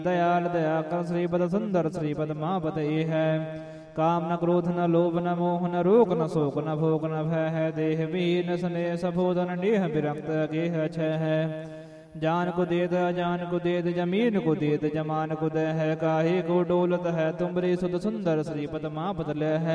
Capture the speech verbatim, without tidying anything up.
दयाल दया कर श्रीपद सुंदर श्रीपद महापत ये है। काम न क्रोध न लोभ न मोह न रोग न शोक न भोग न भय है। देह बीन स्नेह सभोदन डेह विरक्त गेह छह है। जान को देत अजान को देत जमीन को देत जमान को दह है। काहे को डोलत है तुमरी सुध सुंदर श्रीपद महापत लय है।